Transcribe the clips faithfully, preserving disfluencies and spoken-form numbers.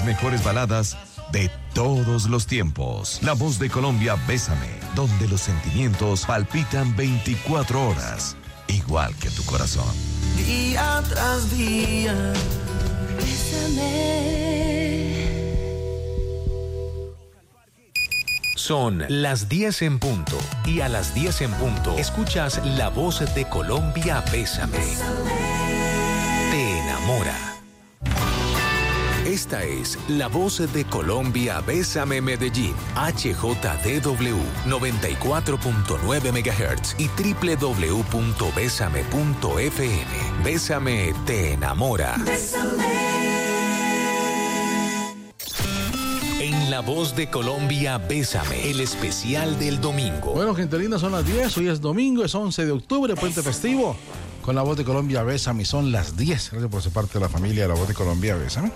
mejores baladas de todos los tiempos. La Voz de Colombia, Bésame, donde los sentimientos palpitan veinticuatro horas, igual que tu corazón. Día tras día, bésame. Son las diez en punto y a las diez en punto escuchas La Voz de Colombia, Bésame. Te enamora. Esta es La Voz de Colombia, Bésame Medellín, H J D W noventa y cuatro punto nueve megahertz y doble u doble u doble u punto bésame punto f m. Bésame te enamora. Bésame. En La Voz de Colombia, Bésame, el especial del domingo. Bueno, gente linda, son las diez, hoy es domingo, es once de octubre, puente festivo. Con La Voz de Colombia, Bésame, son las diez. Gracias por ser parte de la familia de La Voz de Colombia, Bésame.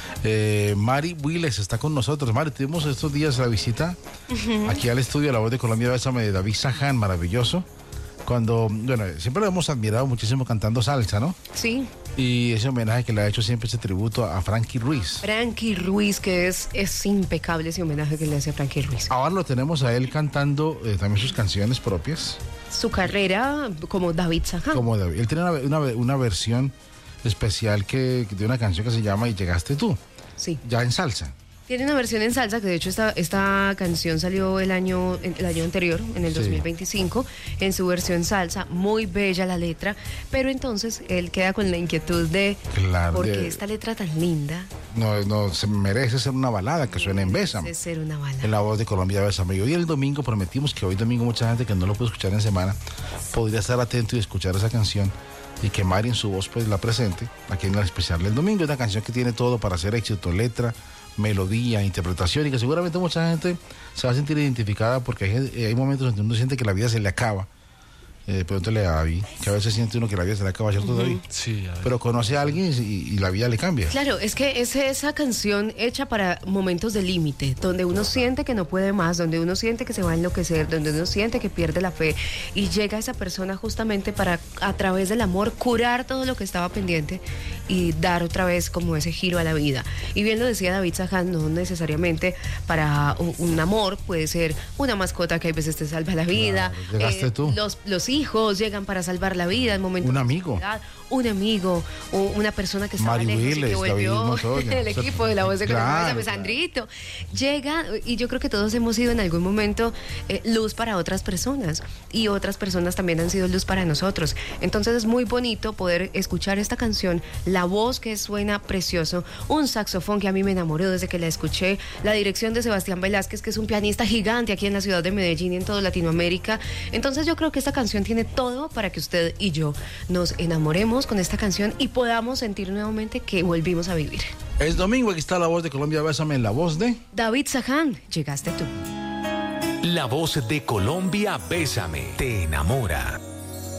Eh, Mari Willes está con nosotros. Mari, tuvimos estos días la visita uh-huh. aquí al estudio de La Voz de Colombia, Bésame, de David Saján, maravilloso. Cuando, bueno, siempre lo hemos admirado muchísimo cantando salsa, ¿no? Sí. Y ese homenaje que le ha hecho siempre, ese tributo a Frankie Ruiz. Frankie Ruiz, que es, es impecable ese homenaje que le hace a Frankie Ruiz. Ahora lo tenemos a él cantando eh, también sus canciones propias. Su carrera como David Saján. Como David. Él tiene una, una, una versión especial que, de una canción que se llama Y Llegaste Tú. Sí. Ya en salsa. Tiene una versión en salsa, que de hecho esta, esta canción salió el año, el año anterior, en el sí. dos mil veinticinco, en su versión salsa, muy bella la letra, pero entonces él queda con la inquietud de, claro, ¿por qué de, esta letra tan linda? No, no, se merece ser una balada que suene en Bésame. Merece ser una balada. En La Voz de Colombia, Bésame. Y hoy el domingo prometimos que hoy domingo mucha gente que no lo puede escuchar en semana podría estar atento y escuchar esa canción y que Mari en su voz pues la presente aquí en el especial del domingo. Es una canción que tiene todo para hacer éxito, letra, melodía, interpretación, y que seguramente mucha gente se va a sentir identificada porque hay, hay momentos donde uno siente que la vida se le acaba. Eh, pregúntale a David, que a veces siente uno que la vida se le acaba, ¿cierto, uh-huh. David? Sí. A ver. Pero conoce a alguien y, y la vida le cambia. Claro, es que es esa canción hecha para momentos de límite, donde uno siente que no puede más, donde uno siente que se va a enloquecer, donde uno siente que pierde la fe, y llega esa persona justamente para, a través del amor, curar todo lo que estaba pendiente y dar otra vez como ese giro a la vida. Y bien lo decía David Saján, no necesariamente para un, un amor, puede ser una mascota que a veces te salva la vida. Claro, llegaste eh, tú. Los, los hijos llegan para salvar la vida en momentos un amigo de un amigo o una persona que estaba Mari lejos Willes, y que volvió el equipo de La Voz de Colombia, claro, Sandrito llega, y yo creo que todos hemos sido en algún momento eh, luz para otras personas, y otras personas también han sido luz para nosotros. Entonces es muy bonito poder escuchar esta canción, la voz que suena precioso, un saxofón que a mí me enamoró desde que la escuché, la dirección de Sebastián Velázquez, que es un pianista gigante aquí en la ciudad de Medellín y en toda Latinoamérica. Entonces yo creo que esta canción tiene todo para que usted y yo nos enamoremos con esta canción y podamos sentir nuevamente que volvimos a vivir. Es domingo, aquí está La Voz de Colombia, Bésame, en la voz de David Saján. Llegaste tú. La Voz de Colombia, Bésame, te enamora.